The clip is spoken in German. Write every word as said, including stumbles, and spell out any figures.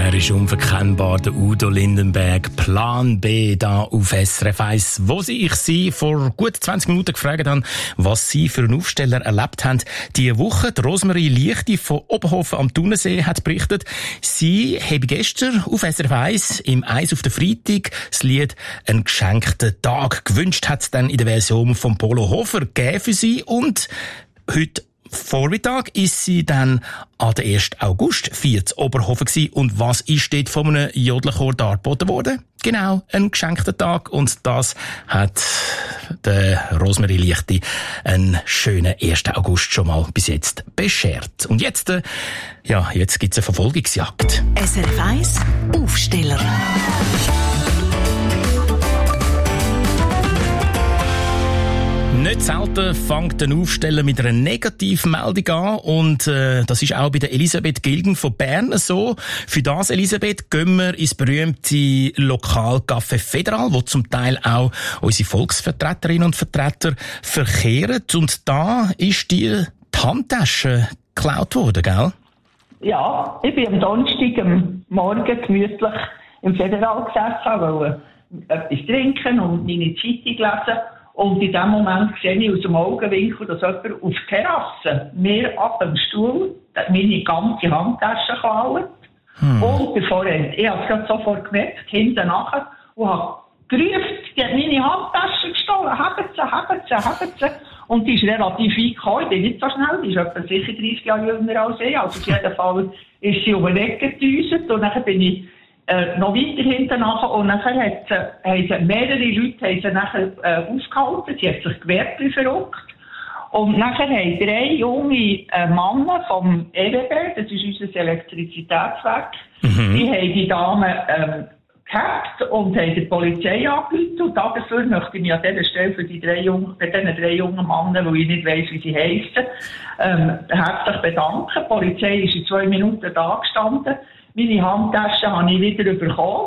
Er ist unverkennbar, der Udo Lindenberg. Plan B da auf S R F eins. Wo sie ich sie vor gut zwanzig Minuten gefragt habe, was sie für einen Aufsteller erlebt haben. Diese Woche, die Rosemarie Liechti von Oberhofen am Thunersee hat berichtet, sie habe gestern auf S R F eins im Eis auf den Freitag das Lied «Ein geschenkten Tag» gewünscht, hat es dann in der Version von Polo Hofer gegeben für sie. Und heute Vormittag ist sie dann an den ersten August vierzig Oberhofen gewesen. Und was ist dort von einem Jodlerchor dargeboten worden? Genau, ein geschenkter Tag. Und das hat der Rosemarie Liechti einen schönen ersten August schon mal bis jetzt beschert. Und jetzt, äh, ja, jetzt gibt's eine Verfolgungsjagd. S R F eins Aufsteller. Nicht selten fängt ein Aufsteller mit einer Negativmeldung an und äh, das ist auch bei der Elisabeth Gilgen von Bern so. Für das, Elisabeth, gehen wir ins berühmte Lokalcafé Federal, wo zum Teil auch unsere Volksvertreterinnen und Vertreter verkehren. Und da ist dir die Handtasche geklaut worden, gell? Ja, ich bin am Donnerstag am Morgen gemütlich im Federal gesessen, wollte etwas trinken und meine Zeitung lesen. Und in dem Moment sehe ich aus dem Augenwinkel, dass jemand auf der Terrasse mir ab dem Stuhl meine ganze Handtasche klaut. Hm. Und bevor er, ich habe es gerade sofort gemerkt, hinten nachher, und habe gerufen, die hat meine Handtasche gestohlen, haben sie, haben sie, haben sie. Und die ist relativ weit gekommen, ich bin nicht so schnell, die ist etwa sicher dreißig Jahre jünger als ich. Also auf jeden Fall ist sie um den Ecke gedüset und dann bin ich Äh, noch weiter hinten nachher und nachher hat sie, haben sie, mehrere Leute haben sie nachher äh, aufgehalten, sie hat sich gewehrt wie verrückt. Und nachher haben drei junge äh, Männer vom E W B, das ist unser Elektrizitätswerk, mhm. die haben die Dame ähm, gehabt und haben die Polizei angerufen. Und dafür möchte ich mich an dieser Stelle für die drei jungen, bei diesen drei jungen Männern, weil ich nicht weiss, wie sie heissen, ähm, herzlich bedanken. Die Polizei ist in zwei Minuten da gestanden. Meine Handtasche habe ich wieder bekommen.